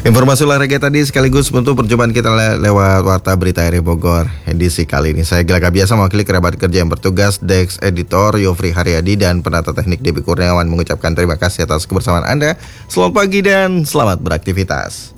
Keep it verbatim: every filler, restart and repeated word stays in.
Informasi olahraga tadi sekaligus untuk perjumpaan kita le- lewat Warta Berita R I Bogor edisi kali ini. Saya Gilaka biasa mewakili kerabat kerja yang bertugas, Dex Editor Yofri Haryadi dan penata teknik Debbie Kurniawan mengucapkan terima kasih atas kebersamaan Anda. Selamat pagi dan selamat beraktivitas.